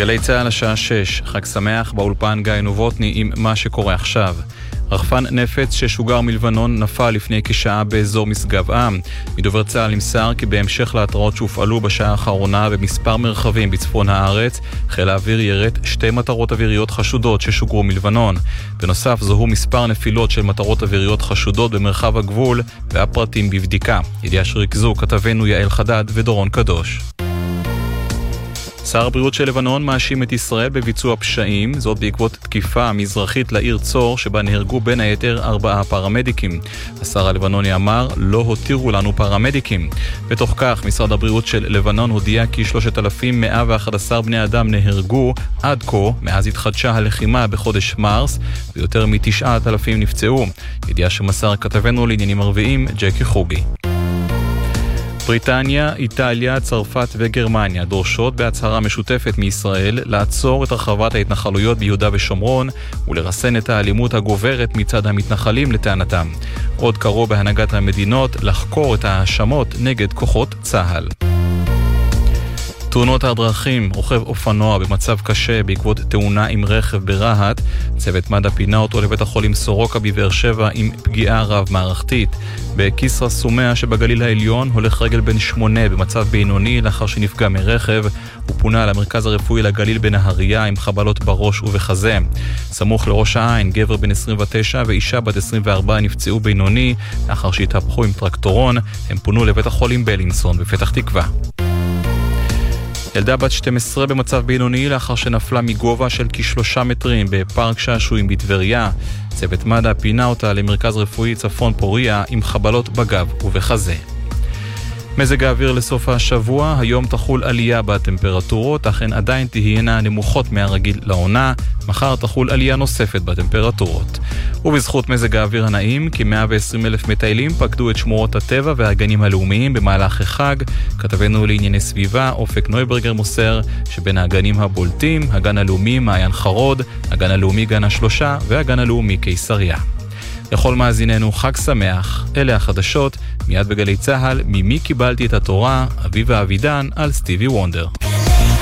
גלי צהל השעה 6, חג שמח, באולפן גיא נובוטני עם מה שקורה עכשיו. רחפן נפץ ששוגר מלבנון נפל לפני כשעה באזור משגב עם. מדובר צהל נמסר כי בהמשך להתראות שהופעלו בשעה האחרונה במספר מרחבים בצפון הארץ, חיל האוויר ירט 2 מטרות אוויריות חשודות ששוגרו מלבנון. בנוסף זוהו מספר נפילות של מטרות אוויריות חשודות במרחב הגבול והפרטים בבדיקה. ידיעה שריכזו כתבנו יעל חדד ודורון קדוש. שר הבריאות של לבנון מאשים את ישראל בביצוע פשעים, זאת בעקבות תקיפה מזרחית לעיר צור שבה נהרגו בין היתר 4 פרמדיקים. השר הלבנוני אמר, לא הותירו לנו פרמדיקים. בתוך כך, משרד הבריאות של לבנון הודיע כי 3,111 בני אדם נהרגו עד כה, מאז התחדשה הלחימה בחודש מרס, ויותר מ9,000 נפצעו. ידיעה שמסר כתבנו לעניינים ערביים, ג'קי חוגי. בריטניה, איטליה, צרפת וגרמניה דורשות בהצהרה משותפת מישראל לעצור את הרחבת ההתנחלויות ביהודה ושומרון ולרסן את האלימות הגוברת מצד המתנחלים לטענתם. עוד קראו בהנהגת המדינות לחקור את ההאשמות נגד כוחות צה"ל. תאונות הדרכים, רוכב אופנוע במצב קשה בעקבות תאונה עם רכב ברהט. צוות מד"א פינה אותו לבית החולים סורוקה בבאר שבע עם פגיעה רב מערכתית. בכסרא סומע שבגליל העליון הולך רגל בן 8 במצב בינוני לאחר שנפגע מרכב. הוא פונה למרכז הרפואי לגליל בנהריה עם חבלות בראש ובחזה. סמוך לראש העין, גבר בן 29 ואישה בת 24 נפצעו בינוני לאחר שהתהפכו עם טרקטורון. הם פונו לבית החולים בלינסון בפתח תקווה. ילדה בת 12 במצב בינוני לאחר שנפלה מגובה של כ3 מטרים בפארק שעשועים בטבריה. צוות מד"א פינה אותה למרכז רפואי צפון פוריה עם חבלות בגב ובחזה. מזג האוויר לסוף השבוע, היום תחול עלייה בטמפרטורות, אך הן עדיין תהיינה נמוכות מהרגיל לעונה. מחר תחול עלייה נוספת בטמפרטורות. ובזכות מזג האוויר הנעים, כ120,000 מטיילים פקדו את שמורות הטבע והגנים הלאומיים במהלך החג. כתבנו לענייני סביבה, אופק נויברגר מוסר שבין הגנים הבולטים, הגן הלאומי מעיין חרוד, הגן הלאומי גן השלושה והגן הלאומי קיסריה. לכל מאזיננו חג שמח, אלה החדשות, מיד בגלי צהל, ממי קיבלתי את התורה, אביבה אבידן על סטיבי וונדר.